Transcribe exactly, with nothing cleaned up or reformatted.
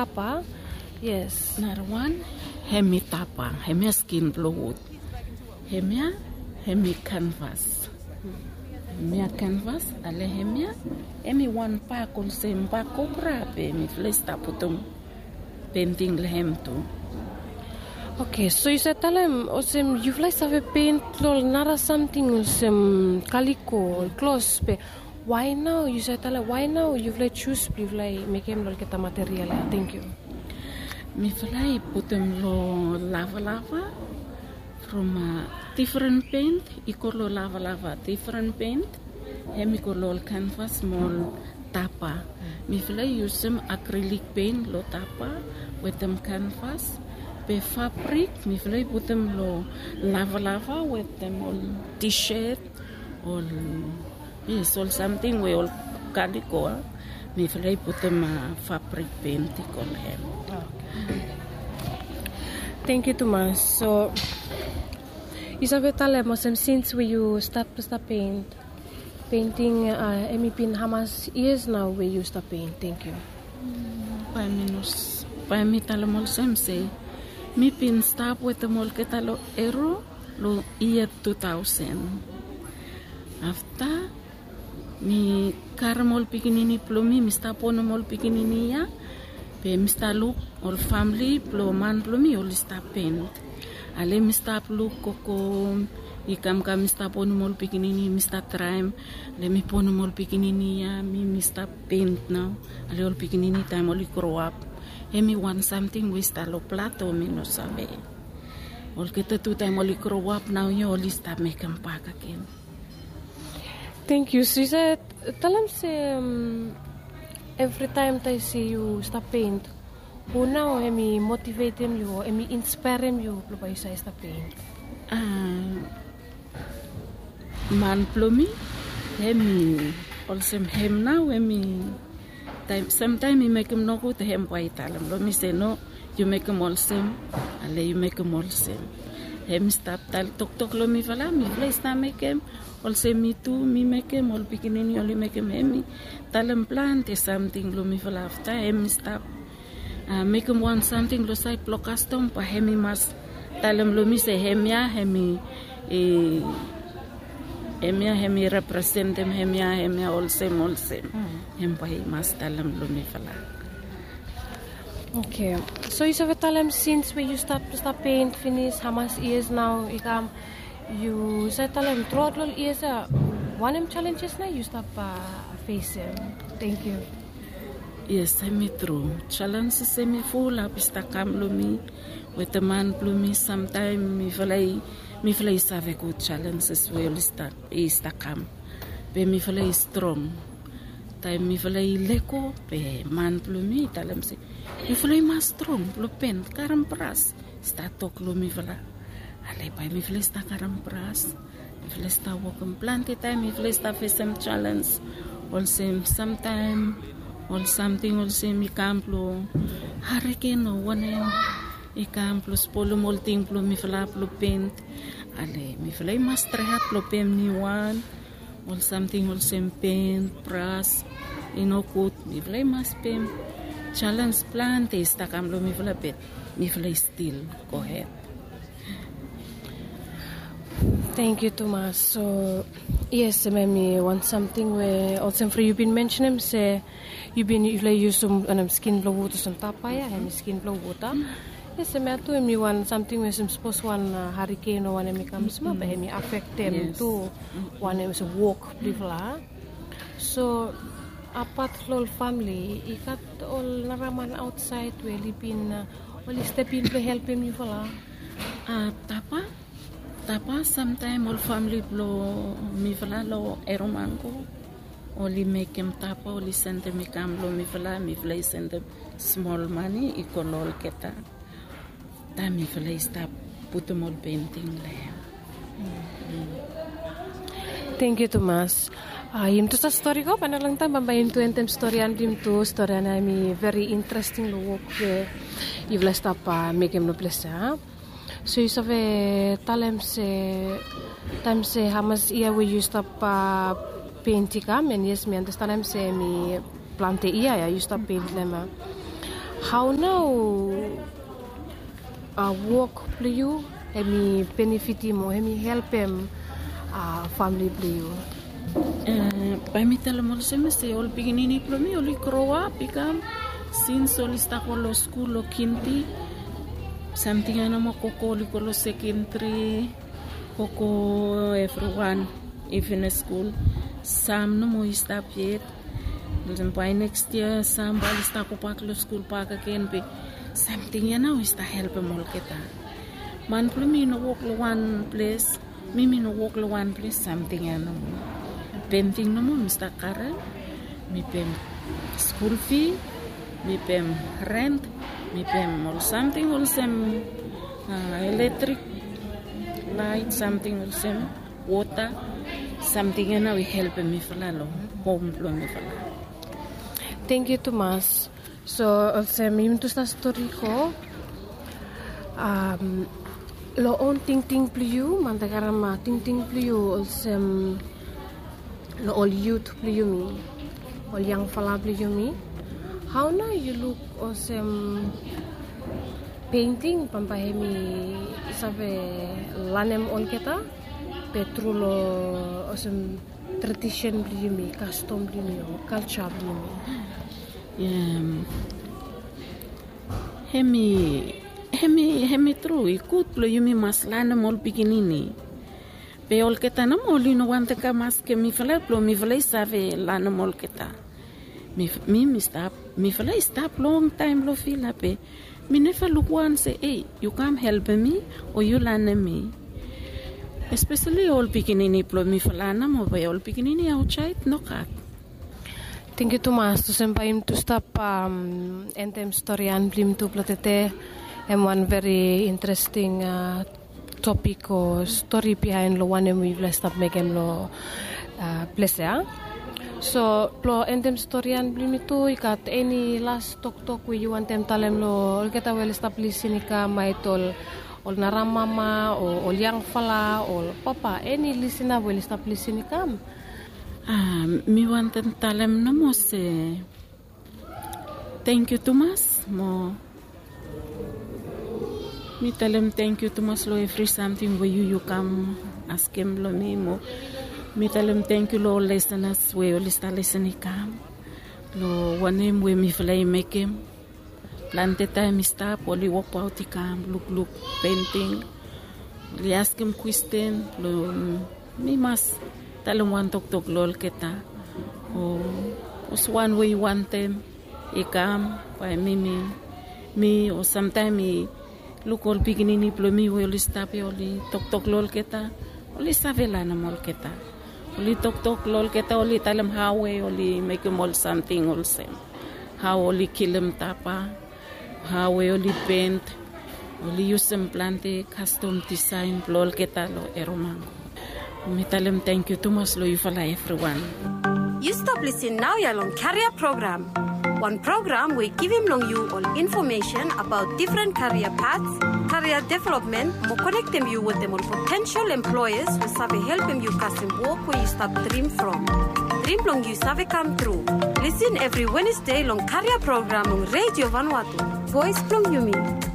tapa. Yes. Number one, hemi tapa, hemi skin blowood. Hemia, hemi canvas. Hemia canvas, ale hemia, hemi one pack on same pack cobra, hemi flesta putum painting lehem too. Okay, so you said tell him, osem you like have a paint lol nara something osem calico clothes pe. Why now? You said tell him why now? You like choose you like make him lol get material. Thank you. Me fly putum lo lava lava from a different paint. Iko lo lava lava different paint. Hemi ko lo canvas small tapa. Me fly use some acrylic paint lo tapa with them canvas. Be fabric, me fly put them lo lava lava with them all t-shirt, all yes, all something we all calico. Me fly put them uh, fabric paint on him. Okay. Thank you, Tomas. So, Isabel, Muslim since we you start to start paint, painting. Uh, Emi pin hamas years now we you start paint. Thank you. Pa minus, pa mi talamol sem say. Mi pin stop with the molketa lo ero lo year two thousand. After mi karamol pikinini plumi mi stop on mol pikinini ya pe mi stop look all family plo man plumi all stop paint. Ale mi stop look koko ikam kam mi stop on mol pikinini mi stop try le mi pon mol pikinini ya mi mi stop paint now. Ale all pikinini time all grow up. Hemi want something we start lo plato mi no sabe. Ol kita tu time oli grow up now you only start make them pack again. Thank you, Susan. Tell them say um, every time I see you start paint, who now hemi motivate them you, hemi inspire them you lo by say start paint. Ah, man plumi, hemi also hem now hemi. Time, sometimes you make them no good to him by talam. Let me say no, you make them all same, and you make them all same. Him stop tal tok tok lo mi fala, mi fla sta make him, all same me too, me make him, all beginning only make him hemi. Talam plant is something lo mi fala after him stop. Uh, make him want something lo say plo custom pa hemi mas talam lo mi say hemia hemi eh Hemia hemi represent them hemia hemia all same all same. Hem pai mas talam lumi fala. Okay. So you said talam since when you start start paint finish how much years now ikam you said talam throughout all years uh, one of challenges now you start uh, facing. Thank you. Yes, semi true. Challenge semi full up istakam lumi with the man plumi sometime mi falai mi falai save good challenges we will start istakam. Be mi falai strong. Time mi falai leko be man plumi talam se. Mi falai mas strong lo pen karam pras start tok lo mi fala. Ale pa mi falai sta karam pras. Mi falai sta work plant time mi falai sta face some challenge. Also sometime or something also mi camplo hurricane o one i camplo spolo molting plo mi fala plo paint ale mi fala mas trehat plo pem ni one or something also paint pras inokut mi fala mas pem challenge plant esta camplo mi fala pet mi fala still go ahead. Thank you, Tomas. So, yes, I want something where also for you've been mentioning, say you've been you like use some um, skin blow water, some tapaya, and skin blow water. Yes, I mean, too, me want something where some suppose one uh, hurricane or one comes, but me affect them Yes. too. One is a walk, blah. So, apart from family, ikat all naraman outside where you been uh, all step in to help him you fala. Ah, tapa. Tapa sometime all family blow mi fala lo eromango only make him tapa only send them cam lo mi fala mi fala send them small money ikolol keta ta mi fala stop put them all painting le. Thank you, Tomas. Ah, yun to sa story ko, panalang tayo, babayin to entem story and dim to story na mi very interesting lo work where you've last up uh, make him no place, ha? So you have time se time se hamas ia we used up uh, painting kam and yes me understand time se mi plante ia ya used up paint lema How now uh, work play you? Hemi benefit mo, hemi help him uh, family play you. Uh, by me tell them all semester all beginning play me only grow up become since all sta kolo school lo kinti something ana mo koko li kolo secondary koko everyone even in school some no mo stop yet then by next year some bali sta ko pak lo school pak again be something ana we sta help mo kita man play me no walk lo one place me me no walk lo one place something ana pem thing no mo sta kare mi pem school fee mi pem rent, mi pem or something or some uh, electric light, something or some water, something and we help me falalo, home lo me falalo. Thank you, Tomas. So, also, mi to sa story ko, um, lo on ting ting pliu, mandagara ma ting ting pliu, also, lo all youth pliu mi, all young fala pliu mi. How now you look awesome painting pampahemi sabe lanem on kita petrulo awesome tradition blimi custom blimi culture blimi um hemi hemi hemi true ikut lo yumi mas lanem ol bikinini pe ol kita na mo lino wante ka mas ke mi fala plo mi fala sabe lanem ol kita mi mi mi stop mi fala stop long time lo feel happy mi never look one say hey you come help me or you learn me especially all beginning plo mi fala na mo ba all beginning outside no cat. Thank you Tomas to sempaim to stop um entem storyan blim to platete and one very interesting uh, topic or story behind lo one we will stop making lo uh, place ya. So, plo endem storyan blim itu ikat any last talk talk we you want them talem lo kita well establish ni ka maitol ol naramama o ol yang fala ol papa any listener well establish ni kam. Ah, mi want them talem no mo se. Thank you Tomas mo. Mi talem thank you Tomas lo every something where you you come ask him lo me mo. Mi talem thank you lo listeners we all sta listening kam lo wanem we mi flay make him plante time stop only walk out kam look look painting li ask him question lo mi mas talem wan tok tok lol kita o os one way one them e kam pa mi mi mi o sometime mi look all beginning plo mi we all stop only tok tok lol kita only savela na mol kita Oli tok tok lol kita oli talam hawe oli make mol something also. How oli kilim tapa, hawe oli paint, oli use some plante custom design lol kita lo eromang. Mi talam thank you too much lo you for everyone. You stop listening now yalong career program. One program we give him long you all information about different career paths, career development, more connect them you with them all potential employers who sabe help him you custom work where you start dream from. Dream long you sabe come true. Listen every Wednesday long career program on Radio Vanuatu. Voice long you mean.